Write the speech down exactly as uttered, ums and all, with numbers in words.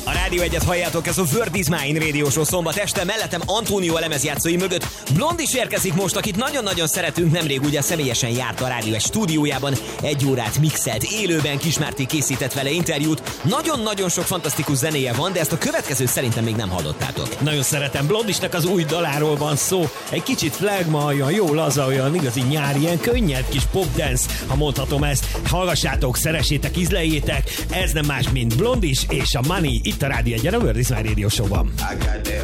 A Rádió egyet halljátok, ez a World is Mine Radio Show szombat este, mellettem Antonio lemezjátszói mögött Blond is érkezik most, akit nagyon-nagyon szeretünk, nemrég ugye személyesen járt a Rádió egy stúdiójában, egy órát mixelt, élőben Kismárti készített vele interjút, nagyon-nagyon sok fantasztikus zenéje van, de ezt a következő szerintem még nem hallottátok. Nagyon szeretem, Blondisnak az új daláról van szó, egy kicsit flagma, olyan jó laza, olyan igazi nyári, ilyen könnyed kis popdance, ha mondhatom ezt. Hallgassátok, szeressétek, ízleljétek, ez nem más, mint Blondis és a Money itt a Rádió egyen, a World is Mine Radio Show-ban.